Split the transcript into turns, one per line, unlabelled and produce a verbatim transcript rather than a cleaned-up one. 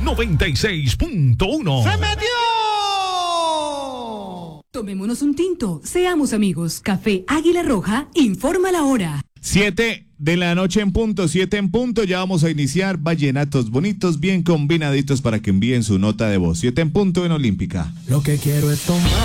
noventa y seis punto uno.
¡Se metió!
Tomémonos un tinto, seamos amigos. Café Águila Roja, informa la hora.
Siete de la noche en punto, siete en punto, ya vamos a iniciar vallenatos bonitos, bien combinaditos para que envíen su nota de voz. Siete en punto en Olímpica.
Lo que quiero es tomar.